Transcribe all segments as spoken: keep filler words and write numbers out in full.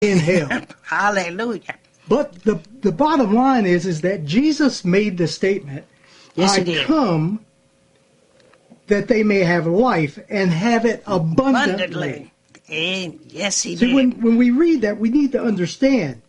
in hell. Hallelujah. But the the bottom line is, is that Jesus made the statement, Yes, I he did. come that they may have life and have it abundantly. Abundantly. And yes, he See, did. when, when we read that, we need to understand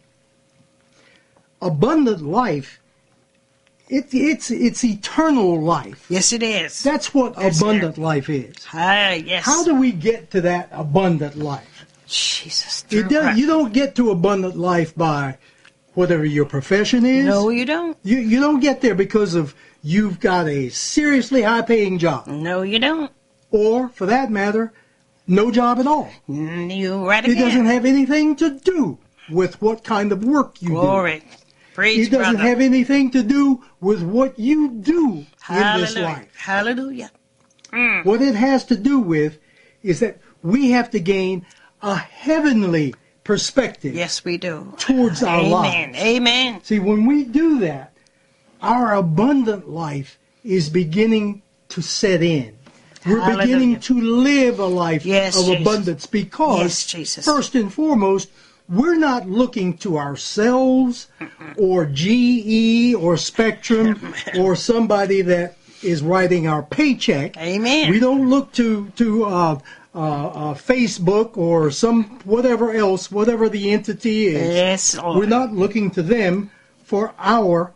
abundant life, it, it's it's eternal life. Yes, it is. That's what That's abundant life is. Ah, yes. How do we get to that abundant life? Jesus. It does, you don't get to abundant life by whatever your profession is. No, you don't. You, you don't get there because of you've got a seriously high-paying job. No, you don't. Or, for that matter, no job at all. Mm, You right It again. doesn't have anything to do with what kind of work you do. Glory. Preach, It doesn't brother. have anything to do with what you do in this Hallelujah. life. Hallelujah. Mm. What it has to do with is that we have to gain a heavenly perspective Yes, we do. towards our Amen. lives. Amen. See, when we do that, our abundant life is beginning to set in. We're Hallelujah. beginning to live a life Yes, of Jesus. abundance because, Yes, Jesus. first and foremost, we're not looking to ourselves or G E or Spectrum or somebody that is writing our paycheck. Amen. We don't look to to uh, uh, uh, Facebook or some whatever else, whatever the entity is. Yes, Lord. We're not looking to them for our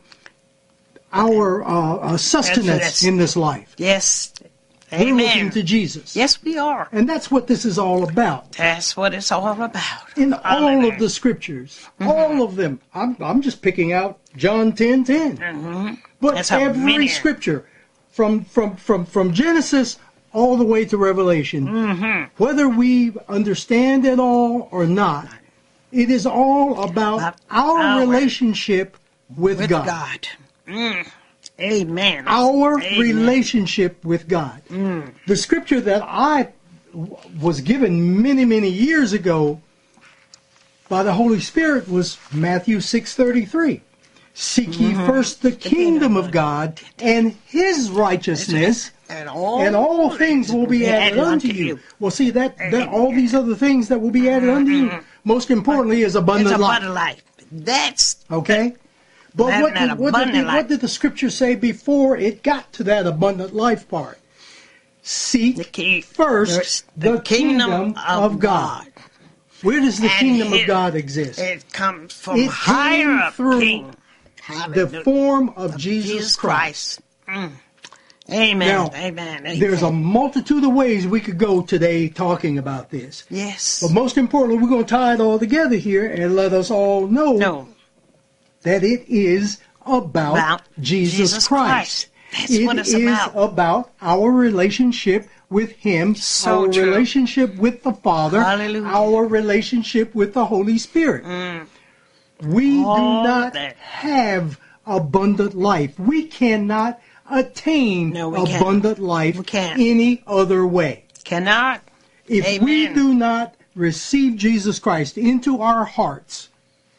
our uh, uh, sustenance Yes. in this life. Yes. We're looking Amen. to Jesus. Yes, we are. And that's what this is all about. That's what it's all about. In all Hallelujah. of the scriptures, Mm-hmm. all of them. I'm, I'm just picking out John ten ten. Mm-hmm. But That's how every many- scripture, from, from, from, from Genesis all the way to Revelation, Mm-hmm. whether we understand it all or not, it is all about About our our relationship with, With God. God. Mm. Amen. Our Amen. relationship with God. Mm. The scripture that I w- was given many, many years ago by the Holy Spirit was Matthew six thirty-three. Seek ye first the kingdom of God and His righteousness, And all, and all things will be added unto you. Well, see, that, that all these other things that will be added unto you, most importantly, is It's abundant life. abundant life. That's Okay? But Having what that did, what, did abundant the, what life. did the scripture say before it got to that abundant life part? Seek the key. first the, kingdom, of God. Where does the And kingdom of his- God exist? It comes from It higher came up through King. The Hallelujah. form of Jesus, Jesus Christ. Christ. Mm. Amen. Now, Amen. Amen. There's a multitude of ways we could go today talking about this. Yes. But most importantly, we're going to tie it all together here and let us all know no. that it is about, About Jesus, Jesus Christ. Christ. That's It what it's is about. about our relationship with Him, So our true. relationship with the Father, Hallelujah. our relationship with the Holy Spirit. Mm. We All do not that. have abundant life. We cannot attain No, we can't. abundant life We can't. any other way. Cannot. If we Amen. do not receive Jesus Christ into our hearts,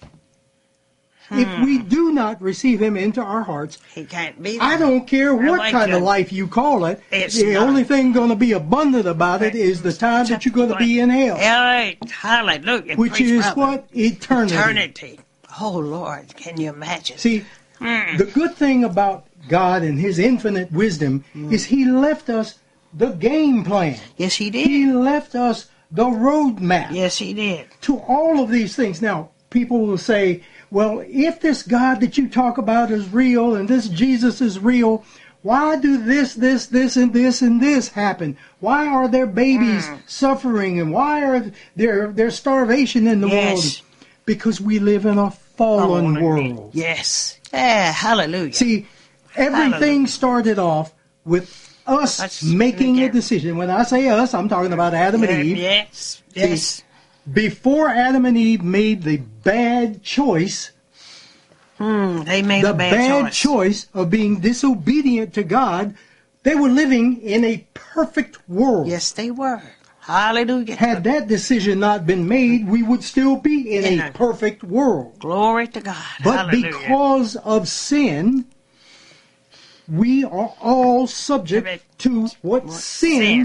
if Hmm. we do not receive Him into our hearts, He can't be. I don't care what like kind of that. life you call it. It's the not. only thing going to be abundant about it is the time that you're going to be in hell, Right. Hallelujah. which Praise is brother. what? Eternity. Eternity. Oh, Lord. Can you imagine? See, Mm. the good thing about God and His infinite wisdom is He left us the game plan. Yes, He He did. left us the roadmap Yes, He did. to all of these things. Now, people will say, well, if this God that you talk about is real and this Jesus is real, why do this, this, this, and this, and this happen? Why are there babies Mm. suffering and why are there there's starvation in the Yes. world? Because we live in a fallen Fallen. world. Yes. Yeah, hallelujah. See, everything Hallelujah. started off with us That's- making a yeah. decision. When I say us, I'm talking about Adam and Yeah, Eve. Yes. Yes. Before Adam and Eve made the bad choice, Hmm. They made the a bad, bad choice. choice of being disobedient to God, they were living in a perfect world. Yes, they were. Hallelujah. Had that decision not been made, we would still be in In a a- perfect world. Glory to God. But Hallelujah. because of sin, we are all subject Subject to what what sin sin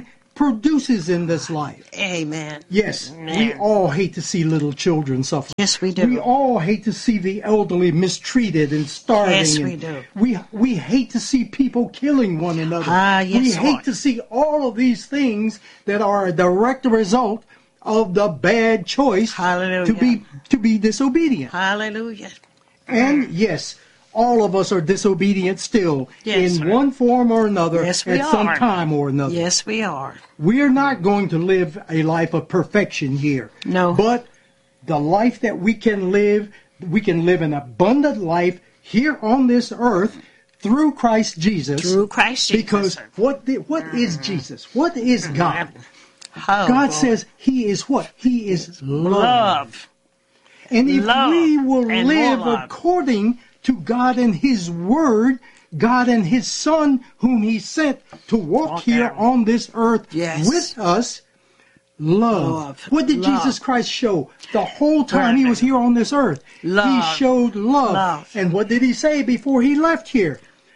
produces in this life. Amen. Yes, we Amen. all hate to see little children suffer. Yes, we do. We all hate to see the elderly mistreated and starving. Yes, and we do. We, we hate to see people killing one another. Ah, yes, we hate Lord. to see all of these things that are a direct result of the bad choice Hallelujah. to be to be disobedient. Hallelujah. And yes, all of us are disobedient still Yes, in sir. one form or another Yes, we at some are. time or another. Yes, we are. We're not going to live a life of perfection here. No. But the life that we can live, we can live an abundant life here on this earth through Christ Jesus. Through Christ Jesus. Because what the, what is Jesus? What is God? Oh, God Lord. says He is what? He is love. love. And if Love we will and live more love. according to God and His Word, God and His Son, whom He sent to walk Walk here out. on this earth Yes. with us, love. Love. What did Love. Jesus Christ show the whole time He was here on this earth? Love. He showed love. Love. And what did He say before He left here?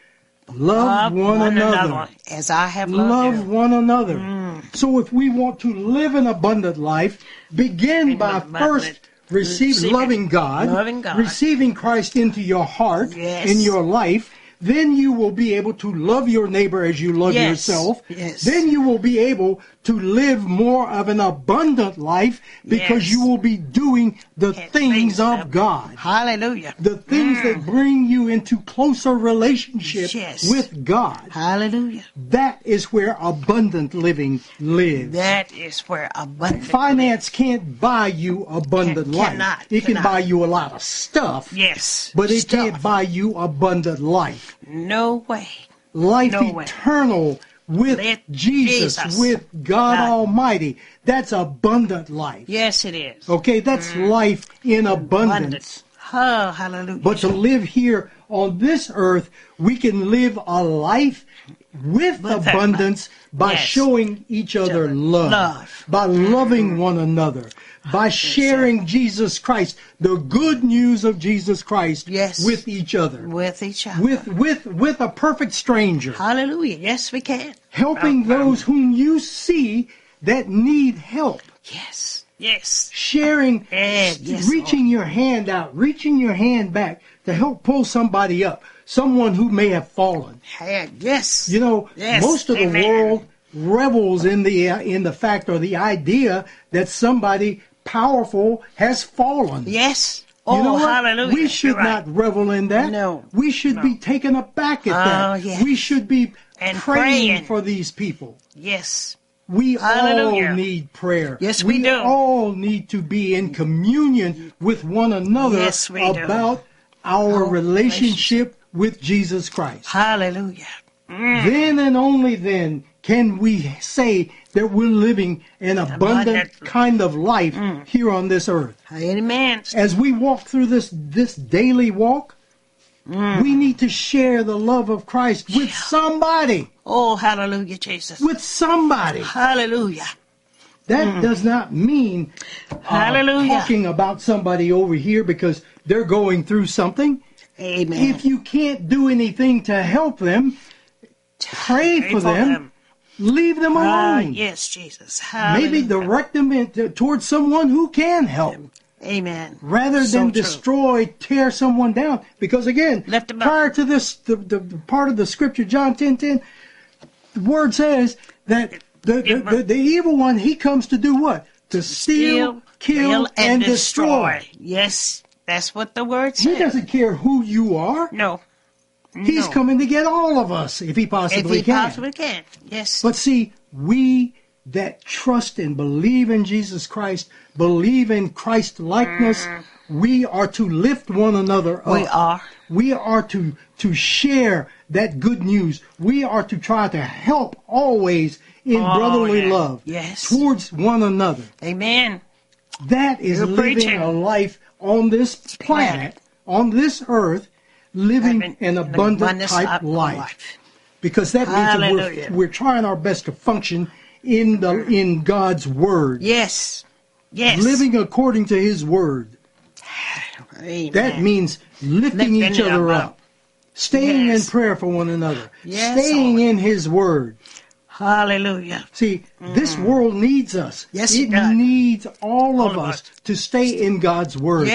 Love, Love one, another. as I have loved Love you. one another. So if we want to live an abundant life, begin by abundant- first receive, receiving- loving God, loving God. receiving Christ into your heart, Yes. in your life. Then you will be able to love your neighbor as you love Yes. yourself. Yes. Then you will be able to live more of an abundant life because Yes. you will be doing the Yes, things things of of- God. Hallelujah. The things that bring you into closer relationship Yes. with God. Hallelujah. That is where abundant living lives. That is where abundant. Finance can't buy you abundant Can- life. cannot, It can cannot. buy you a lot of stuff, Yes. but it Stuff. can't buy you abundant life. No way. Life No way. eternal with With Jesus, Jesus. with God God. Almighty. That's abundant life. Yes, it is. Okay, that's life in abundance. Oh, hallelujah. But to live here on this earth, we can live a life with With abundance by yes. showing each other other love, love. by loving one another, by sharing Jesus Christ, the good news of Jesus Christ Yes. with each other, with each other. with with with a perfect stranger, Hallelujah. Yes, we can. helping Um, those whom you see that need help. Yes. Yes. Sharing, Eh, yes, reaching your hand out, reaching your hand back to help pull somebody up, someone who may have fallen. Hey, yes. You know, Yes, most of the amen. world revels in the uh, in the fact or the idea that somebody powerful has fallen. Yes. Oh, You know what? hallelujah. We should You're right. not revel in that. No. We should be taken aback at Oh, that. yes. We should be And praying, praying. for these people. Yes. We Hallelujah. all need prayer. Yes, we do. all need to be in communion with one another Yes, we do. about our Our relationship with Jesus Christ. Hallelujah. Then and only then can we say that we're living an abundant Abundant. kind of life here on this earth. Amen. As we walk through this this daily walk, we need to share the love of Christ with somebody. Oh, hallelujah, Jesus. With somebody. Hallelujah. That does not mean uh, Hallelujah. talking about somebody over here because they're going through something. Amen. If you can't do anything to help them, pray for them. Leave them Ah, alone. yes, Jesus. Maybe Hallelujah. direct them into, towards someone who can help, Amen. rather So than true. destroy, tear someone down. Because again, Lift 'em up. prior to this, the, the, the part of the scripture, John ten ten, the word says that the, the, the, the evil one, he comes to do what? To steal, kill, and destroy. Yes, that's what the word He says. doesn't care who you are. No. He's no. coming to get all of us if he If possibly he can. possibly can. Yes. But see, we that trust and believe in Jesus Christ, believe in Christ likeness, we are to lift one another up. We are. We are to to share that good news. We are to try to help always in Oh, brotherly yeah. love Yes. towards one another. Amen. That is You're living preaching. a life on this planet, on this earth, living Having an an abundant abundance type of life. life. Because that means that Hallelujah. we're, we're trying our best to function in the in God's word, Yes. Yes. living according to His word. Amen. That means lifting, Lifting each it other up. up, staying Yes. in prayer for one another, Yes, staying Lord. in His word. Hallelujah. See, this world needs us. Yes, it it does. needs all, All of of us us. to stay in God's Word.